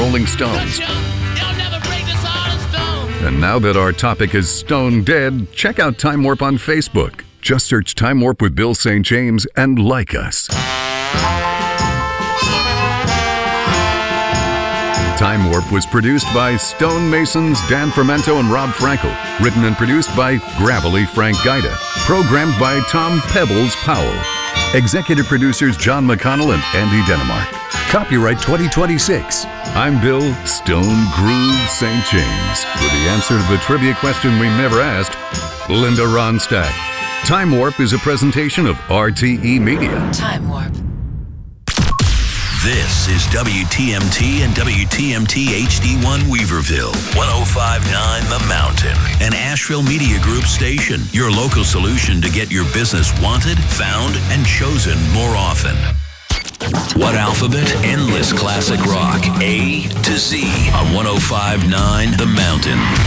Rolling Stones. And now that our topic is stone dead, check out Time Warp on Facebook. Just search Time Warp with Bill St. James and like us. Time Warp was produced by Stone Masons Dan Fermento and Rob Frankel. Written and produced by Gravelly Frank Gaida. Programmed by Tom Pebbles Powell. Executive producers John McConnell and Andy Denemark. Copyright 2026. I'm Bill Stone Groove St. James with the answer to the trivia question we never asked, Linda Ronstadt. Time Warp is a presentation of RTE Media. Time Warp. This is WTMT and WTMT HD1 Weaverville, 105.9 The Mountain, an Asheville Media Group station, your local solution to get your business wanted, found, and chosen more often. What alphabet? Endless classic rock, A to Z, on 105.9 The Mountain.